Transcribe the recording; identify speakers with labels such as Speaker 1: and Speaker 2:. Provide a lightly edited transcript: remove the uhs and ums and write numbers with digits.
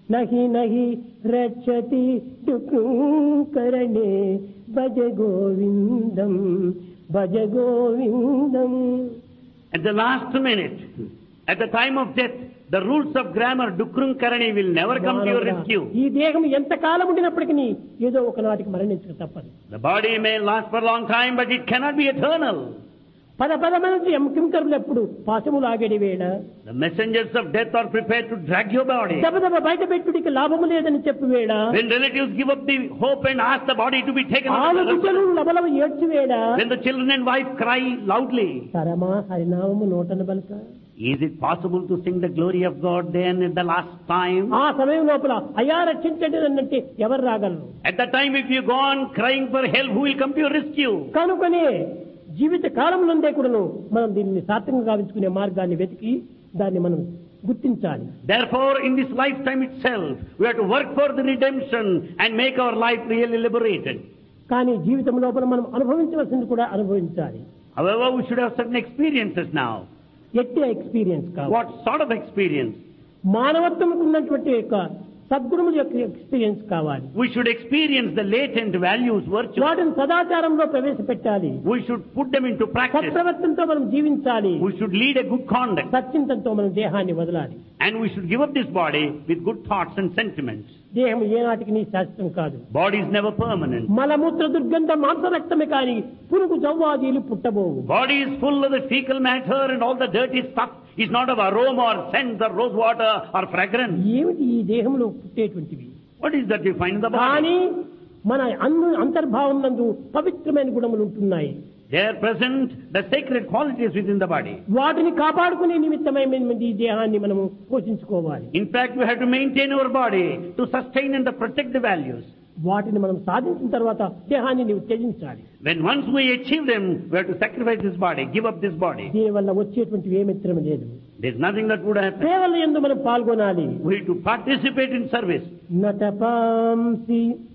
Speaker 1: నహి నహి రక్షతి డుక్రుంకరణే భజ గోవిందం భజ గోవిందం.
Speaker 2: At the last minute, at the time of death, the rules of grammar, Dukrum Karani, will never come to your rescue.
Speaker 1: ఈ దేహం ఎంత కాలం ఉండినప్పటికీ ఏదో ఒకనాటికి మరణించక తప్పదు.
Speaker 2: The body may last for a long time, but it cannot be eternal.
Speaker 1: పదపదమంది కింకరులు ఎప్పుడు పాశములు ఆగడి వేళ
Speaker 2: The messengers of death are prepared to drag your body.
Speaker 1: దబదబ బయట పెట్టుడికి లాభము లేదని చెప్పి వేళ
Speaker 2: When relatives give up the hope and ask the body to be taken out,
Speaker 1: ఆలోచనలు లబలవ ఏడ్చి వేళ
Speaker 2: when the children and wife cry loudly,
Speaker 1: తరమా హరినామము నోటన బలక.
Speaker 2: is it possible to sing the glory of God then at the last time?
Speaker 1: ఆ సమయం లోపల అయ్యా రక్షించండి అన్నంటే ఎవరు రాగలరు?
Speaker 2: At that time, if you go on crying for help, who will come to your rescue?
Speaker 1: కనుకనే జీవిత కాలం నందే కూడాను మనం దీన్ని సార్థకంగా గావించుకునే మార్గాన్ని వెతికి దాన్ని మనం గుర్తించాలి.
Speaker 2: Therefore, in this lifetime itself, we have to work for the redemption and make our life really liberated.
Speaker 1: కానీ జీవితం లోపల మనం అనుభవించవలసింది కూడా అనుభవించాలి.
Speaker 2: However, we should have certain experiences now.
Speaker 1: ఎట్టి ఎక్స్పీరియన్స్ కావాలి.
Speaker 2: What sort of experience?
Speaker 1: మానవత్వంకు ఉన్నటువంటి యొక్క సద్గుణముల యొక్క ఎక్స్పీరియన్స్ కావాలి.
Speaker 2: We should experience the latent values, virtues.
Speaker 1: వాటిని సదాచారంలో ప్రవేశపెట్టాలి.
Speaker 2: We should put them into practice.
Speaker 1: సత్ప్రవర్తనతో మనం జీవించాలి.
Speaker 2: We should lead a good conduct.
Speaker 1: సత్చింతనతో మనం దేహాన్ని వదలాలి.
Speaker 2: And we should give up this body with good thoughts and sentiments.
Speaker 1: దేహం ఏనాటికి నీ శాశ్వతం కాదు.
Speaker 2: Body is never permanent.
Speaker 1: మలమూత్ర దుర్గంధ మాంసరక్తమే కాని పురుగు జవ్వాదీలు పుట్టబోవు.
Speaker 2: Body is full of the fecal matter and all the dirty stuff is not of aroma or scent or rose water or fragrance.
Speaker 1: ఏమిటి ఈ దేహంలో పుట్టేటువంటివి?
Speaker 2: What is that you find in the body?
Speaker 1: కానీ మన అంతర్భావం నందు పవిత్రమైన గుణములు ఉంటున్నాయి.
Speaker 2: They are present, the sacred qualities within the body.
Speaker 1: వాటిని కాపాడుకునే నిమిత్తమై ఈ దేహాన్ని మనము పోషించుకోవాలి.
Speaker 2: In fact, we have to maintain our body to sustain and to protect the values.
Speaker 1: వాటిని మనం సాధించిన తర్వాత దేహాన్ని నీవు త్యజించాలి.
Speaker 2: When once we achieve them, we have to sacrifice this body, give up this body.
Speaker 1: దీనివల్ల వచ్చేటువంటి ఏమిత్రము లేదు.
Speaker 2: There is nothing that would happen.
Speaker 1: సేవల యందు మనం పాల్గొనాలి.
Speaker 2: We have to participate in service.
Speaker 1: నటపాంసి